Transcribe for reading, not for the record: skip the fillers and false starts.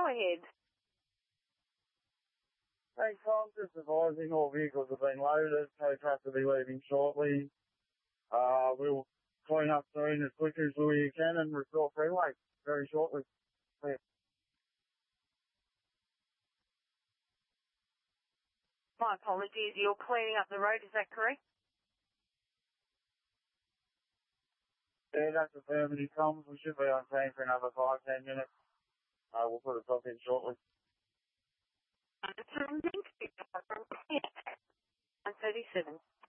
go ahead. Hey, Tom, just advising all vehicles have been loaded. Tow trucks will be leaving shortly. We'll clean up soon as quick as we can and restore freeway very shortly. Yeah. My apologies, you're cleaning up the road, is that correct? Yeah, that's affirmative, Tom. We should be on scene for another 5-10 minutes. We'll put a stop in shortly. 137.